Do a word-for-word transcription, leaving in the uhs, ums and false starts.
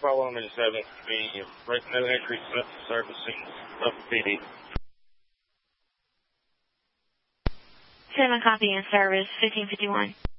following is having convenience. Right, no entry servicing of P D. Seven copy in service, fifteen fifty-one.